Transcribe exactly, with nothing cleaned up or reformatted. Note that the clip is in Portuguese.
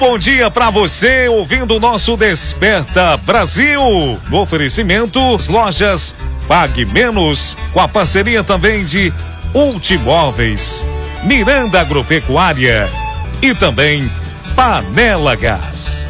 Bom dia pra você, ouvindo o nosso Desperta Brasil. No oferecimento, lojas Pague Menos, com a parceria também de Ultimóveis, Miranda Agropecuária e também Panela Gás.